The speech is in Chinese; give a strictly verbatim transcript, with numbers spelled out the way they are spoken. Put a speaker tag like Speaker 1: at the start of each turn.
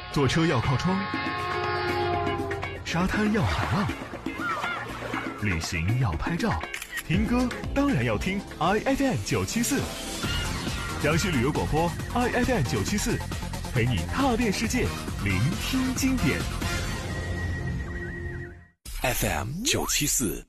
Speaker 1: 坐车要靠窗，沙滩要海浪，旅行要拍照，听歌当然要听 I F M 九七四，江西旅游广播 I F M 九七四，陪你踏遍世界，聆听经典。
Speaker 2: F M 九七四